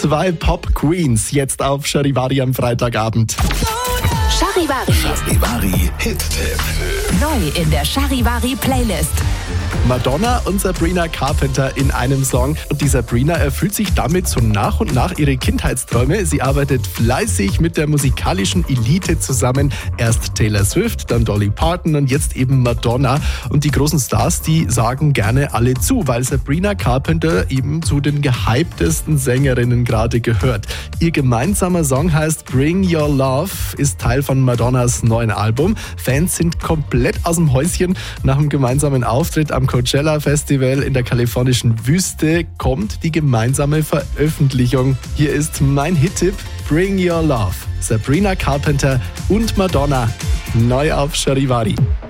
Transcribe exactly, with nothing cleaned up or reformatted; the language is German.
Zwei Pop-Queens jetzt auf Charivari am Freitagabend. Charivari. Charivari Hit-Tipp. Neu in der Charivari Playlist. Madonna und Sabrina Carpenter in einem Song. Und die Sabrina erfüllt sich damit so nach und nach ihre Kindheitsträume. Sie arbeitet fleißig mit der musikalischen Elite zusammen. Erst Taylor Swift, dann Dolly Parton und jetzt eben Madonna. Und die großen Stars, die sagen gerne alle zu, weil Sabrina Carpenter eben zu den gehyptesten Sängerinnen gerade gehört. Ihr gemeinsamer Song heißt Bring Your Love, ist Teil von Madonnas neuen Album. Fans sind komplett aus dem Häuschen. Nach dem gemeinsamen Auftritt am Coachella Festival in der kalifornischen Wüste kommt die gemeinsame Veröffentlichung. Hier ist mein Hit-Tipp: Bring Your Love. Sabrina Carpenter und Madonna neu auf Charivari.